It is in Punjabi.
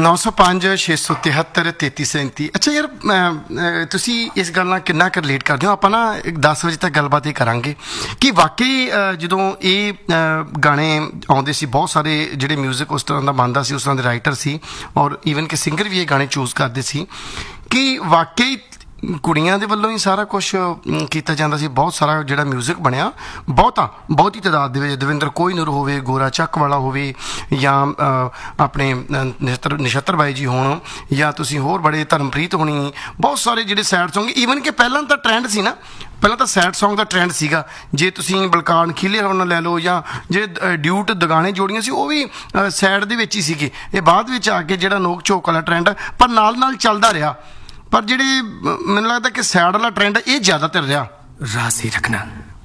905 673 3337। ਅੱਛਾ ਯਾਰ, ਤੁਸੀਂ ਇਸ ਗੱਲ ਨਾਲ ਕਿੰਨਾ ਕੁ ਰਿਲੇਟ ਕਰਦੇ ਹੋ? ਆਪਾਂ ਨਾ 10 ਵਜੇ ਤੱਕ ਗੱਲਬਾਤ ਇਹ ਕਰਾਂਗੇ ਕਿ ਵਾਕਈ ਜਦੋਂ ਇਹ ਗਾਣੇ ਆਉਂਦੇ ਸੀ, ਬਹੁਤ ਸਾਰੇ ਜਿਹੜੇ ਮਿਊਜ਼ਿਕ ਉਸ ਤਰ੍ਹਾਂ ਦਾ ਬਣਦਾ ਸੀ, ਉਸ ਤਰ੍ਹਾਂ ਦੇ ਰਾਈਟਰ ਸੀ, ਔਰ ਈਵਨ ਕਿ ਸਿੰਗਰ ਵੀ ਇਹ ਗਾਣੇ ਚੂਜ਼ ਕਰਦੇ ਸੀ, ਕਿ ਵਾਕਈ ਕੁੜੀਆਂ ਦੇ ਵੱਲੋਂ ਹੀ ਸਾਰਾ ਕੁਛ ਕੀਤਾ ਜਾਂਦਾ ਸੀ। ਬਹੁਤ ਸਾਰਾ ਜਿਹੜਾ ਮਿਊਜ਼ਿਕ ਬਣਿਆ, ਬਹੁਤੀ ਤਾਦਾਦ ਦੇ ਵਿੱਚ, ਦਵਿੰਦਰ ਕੋਹੀਨੂਰ ਹੋਵੇ, ਗੋਰਾ ਚੱਕ ਵਾਲਾ ਹੋਵੇ, ਜਾਂ ਆਪਣੇ ਨਛੱਤਰ ਬਾਈ ਜੀ ਹੋਣ, ਜਾਂ ਤੁਸੀਂ ਹੋਰ ਬੜੇ ਧਰਮਪ੍ਰੀਤ ਹੋਣੀ, ਬਹੁਤ ਸਾਰੇ ਜਿਹੜੇ ਸੈਡ ਸੌਂਗ, ਈਵਨ ਕਿ ਪਹਿਲਾਂ ਤਾਂ ਟਰੈਂਡ ਸੀ ਨਾ, ਪਹਿਲਾਂ ਤਾਂ ਸੈਡ ਸੌਂਗ ਦਾ ਟਰੈਂਡ ਸੀਗਾ। ਜੇ ਤੁਸੀਂ ਬਲਕਾਰ ਖੀਲੇ ਹੋਣ ਲੈ ਲਓ, ਜਾਂ ਜਿਹੜੇ ਡਿਊਟ ਦਗਾਣੇ ਜੋੜੀਆਂ ਸੀ, ਉਹ ਵੀ ਸੈਡ ਦੇ ਵਿੱਚ ਹੀ ਸੀਗੇ। ਇਹ ਬਾਅਦ ਵਿੱਚ ਆ ਕੇ ਜਿਹੜਾ ਨੋਕ ਝੋਕ ਵਾਲਾ ਟਰੈਂਡ, ਪਰ ਨਾਲ ਚੱਲਦਾ ਰਿਹਾ। ਪਰ ਜਿਹੜੇ ਮੈਨੂੰ ਲੱਗਦਾ ਕਿ ਸੈਡ ਵਾਲਾ ਟਰੈਂਡ ਇਹ ਜ਼ਿਆਦਾਤਰ ਰਿਹਾ। राज ही रखना,